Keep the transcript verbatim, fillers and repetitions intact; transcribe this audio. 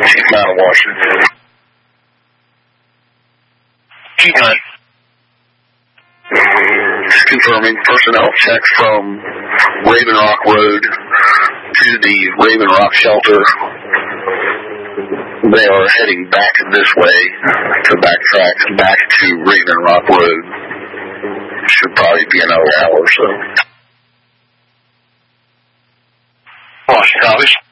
Chief Mount of Washington. Chief Hunt. Just confirming personnel check from Raven Rock Road to the Raven Rock Shelter. They are heading back this way to backtrack back to Raven Rock Road. Should probably be another hour or so. Washington, copies.